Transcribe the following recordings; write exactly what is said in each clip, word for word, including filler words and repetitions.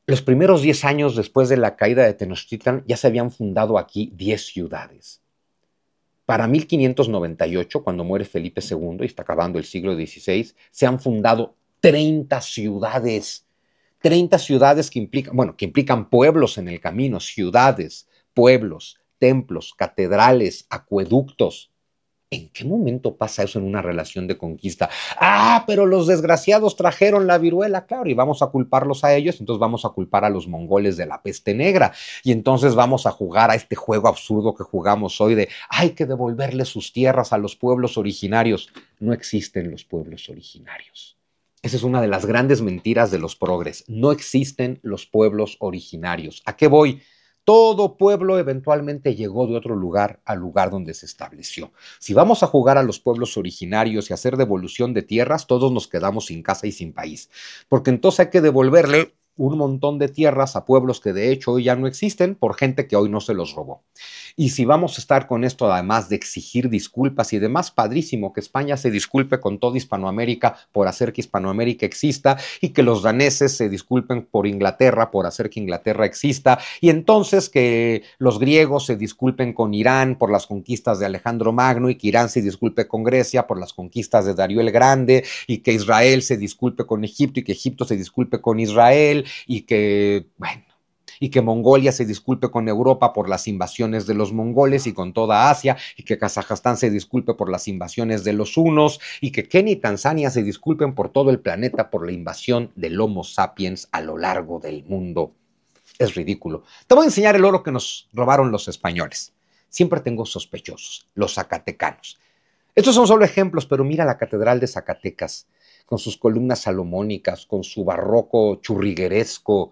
Los primeros diez años después de la caída de Tenochtitlan ya se habían fundado aquí diez ciudades. Para mil quinientos noventa y ocho, cuando muere Felipe segundo y está acabando el siglo dieciséis, se han fundado treinta ciudades. treinta ciudades que implican, bueno, que implican pueblos en el camino, ciudades, pueblos, templos, catedrales, acueductos. ¿En qué momento pasa eso en una relación de conquista? Ah, pero los desgraciados trajeron la viruela, claro, y vamos a culparlos a ellos, entonces vamos a culpar a los mongoles de la peste negra, y entonces vamos a jugar a este juego absurdo que jugamos hoy de hay que devolverle sus tierras a los pueblos originarios. No existen los pueblos originarios. Esa es una de las grandes mentiras de los progres. No existen los pueblos originarios. ¿A qué voy? Todo pueblo eventualmente llegó de otro lugar al lugar donde se estableció. Si vamos a jugar a los pueblos originarios y hacer devolución de tierras, todos nos quedamos sin casa y sin país. Porque entonces hay que devolverle un montón de tierras a pueblos que de hecho hoy ya no existen por gente que hoy no se los robó. Y si vamos a estar con esto, además de exigir disculpas y demás, padrísimo que España se disculpe con toda Hispanoamérica por hacer que Hispanoamérica exista y que los daneses se disculpen por Inglaterra por hacer que Inglaterra exista y entonces que los griegos se disculpen con Irán por las conquistas de Alejandro Magno y que Irán se disculpe con Grecia por las conquistas de Darío el Grande y que Israel se disculpe con Egipto y que Egipto se disculpe con Israel y que, bueno, y que Mongolia se disculpe con Europa por las invasiones de los mongoles y con toda Asia, y que Kazajstán se disculpe por las invasiones de los hunos, y que Kenia y Tanzania se disculpen por todo el planeta por la invasión del Homo sapiens a lo largo del mundo. Es ridículo. Te voy a enseñar el oro que nos robaron los españoles. Siempre tengo sospechosos, los zacatecanos. Estos son solo ejemplos, pero mira la Catedral de Zacatecas, con sus columnas salomónicas, con su barroco churrigueresco.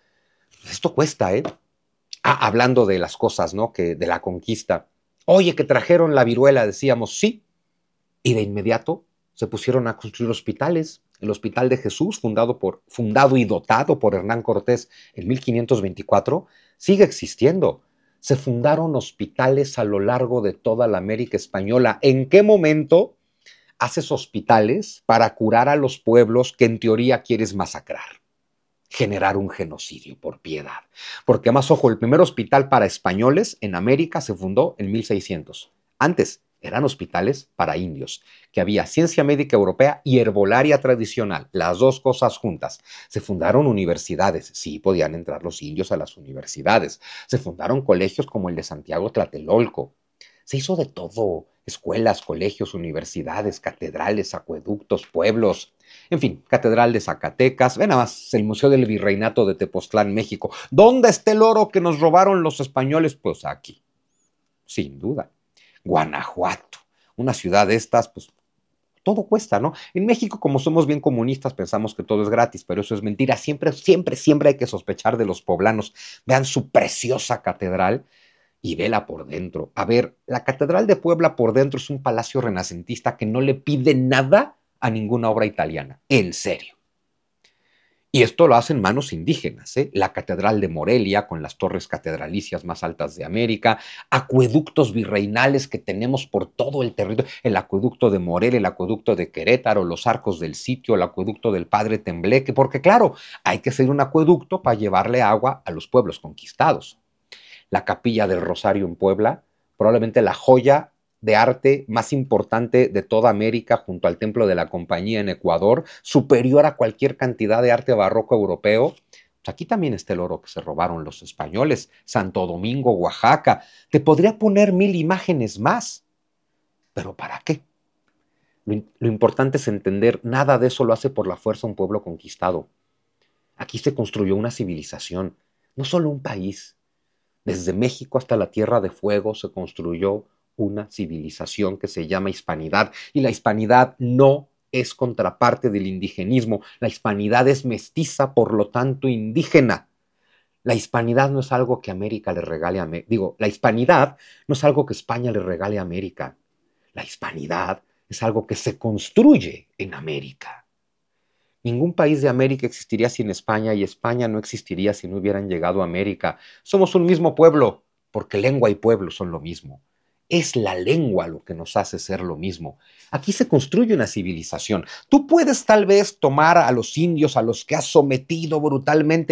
Esto cuesta, ¿eh? Ah, hablando de las cosas, ¿no? Que de la conquista. Oye, que trajeron la viruela, decíamos, sí. Y de inmediato se pusieron a construir hospitales. El Hospital de Jesús, fundado, por, fundado y dotado por Hernán Cortés en mil quinientos veinticuatro, sigue existiendo. Se fundaron hospitales a lo largo de toda la América española. ¿En qué momento haces hospitales para curar a los pueblos que en teoría quieres masacrar? Generar un genocidio por piedad. Porque más ojo, el primer hospital para españoles en América se fundó en mil seiscientos. Antes eran hospitales para indios, que había ciencia médica europea y herbolaria tradicional, las dos cosas juntas. Se fundaron universidades, sí podían entrar los indios a las universidades. Se fundaron colegios como el de Santiago Tlatelolco. Se hizo de todo, escuelas, colegios, universidades, catedrales, acueductos, pueblos. En fin, Catedral de Zacatecas, ve nada más, el Museo del Virreinato de Tepoztlán, México. ¿Dónde está el oro que nos robaron los españoles? Pues aquí, sin duda. Guanajuato, una ciudad de estas, pues todo cuesta, ¿no? En México, como somos bien comunistas, pensamos que todo es gratis, pero eso es mentira. Siempre, siempre, siempre hay que sospechar de los poblanos. Vean su preciosa catedral y vela por dentro. A ver, la Catedral de Puebla por dentro es un palacio renacentista que no le pide nada a ninguna obra italiana, en serio. Y esto lo hacen manos indígenas, ¿eh? La Catedral de Morelia, con las torres catedralicias más altas de América, acueductos virreinales que tenemos por todo el territorio, el acueducto de Morelia, el acueducto de Querétaro, los arcos del sitio, el acueducto del Padre Tembleque, porque claro, hay que hacer un acueducto para llevarle agua a los pueblos conquistados. La Capilla del Rosario en Puebla, probablemente la joya de arte más importante de toda América junto al Templo de la Compañía en Ecuador, superior a cualquier cantidad de arte barroco europeo. Pues aquí también está el oro que se robaron los españoles, Santo Domingo, Oaxaca. Te podría poner mil imágenes más, pero ¿para qué? Lo, lo importante es entender, nada de eso lo hace por la fuerza un pueblo conquistado. Aquí se construyó una civilización, no solo un país. Desde México hasta la Tierra de Fuego se construyó una civilización que se llama hispanidad. Y la hispanidad no es contraparte del indigenismo. La hispanidad es mestiza, por lo tanto indígena. La hispanidad no es algo que América le regale a América. Digo, la hispanidad no es algo que España le regale a América. La hispanidad es algo que se construye en América. Ningún país de América existiría sin España y España no existiría si no hubieran llegado a América. Somos un mismo pueblo, porque lengua y pueblo son lo mismo. Es la lengua lo que nos hace ser lo mismo. Aquí se construye una civilización. Tú puedes tal vez tomar a los indios a los que has sometido brutalmente